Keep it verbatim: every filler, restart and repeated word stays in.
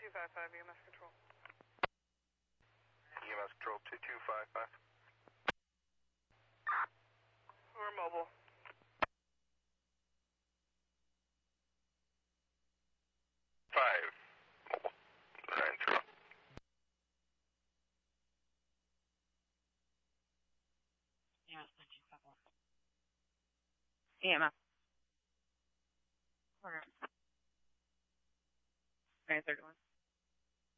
two five five, E M S control. E M S control two two five five. We're mobile. Five. Mobile. Nine zero. E M S nine two five one. E M S. Corner. nine thirty-one.